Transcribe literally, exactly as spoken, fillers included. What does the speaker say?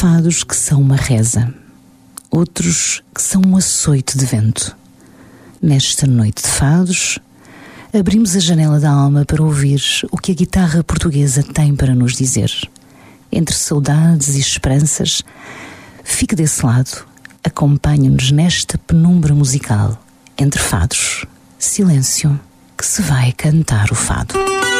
fados que são uma reza, outros que são um açoite de vento. Nesta noite de fados, abrimos a janela da alma para ouvir o que a guitarra portuguesa tem para nos dizer. Entre saudades e esperanças, fique desse lado, acompanhe-nos nesta penumbra musical. Entre fados, silêncio, que se vai cantar o fado.